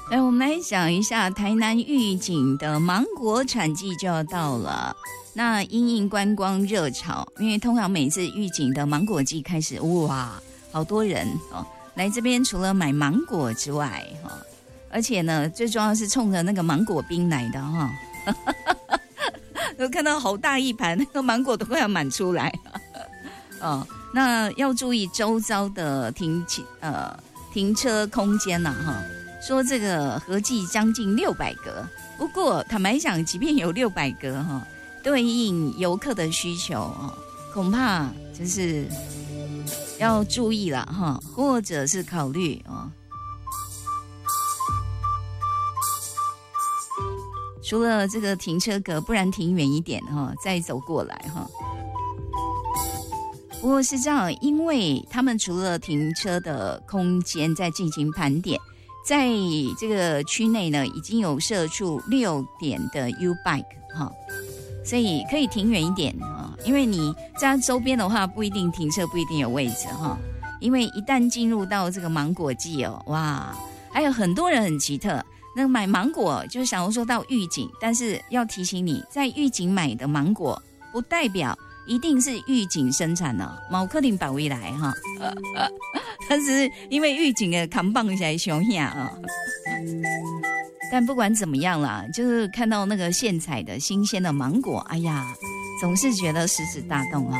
来，我们来讲一下台南玉井的芒果产季就要到了。那因应观光热潮，因为通常每次玉井的芒果季开始，哇，好多人哦来这边，除了买芒果之外，而且呢，最重要是冲着那个芒果冰来的哈。都看到好大一盘，那个芒果都快要满出来哦。那要注意周遭的停车空间呐哈。说这个合计将近600个，不过坦白讲，即便有600个哈，对应游客的需求恐怕就是要注意了哈，或者是考虑除了这个停车格，不然停远一点再走过来哈。不过是这样，因为他们除了停车的空间在进行盘点。在这个区内呢，已经有设出6点的 U-Bike 所以可以停远一点因为你在周边的话，不一定停车，不一定有位置因为一旦进入到这个芒果季哇，还有很多人很奇特，那买芒果就想要说到玉井，但是要提醒你，在玉井买的芒果不代表一定是玉井生产的，毛克林保卫来但是因为玉井的扛棒起来凶下但不管怎么样啦，就是看到那个现采的新鲜的芒果，哎呀，总是觉得食指大动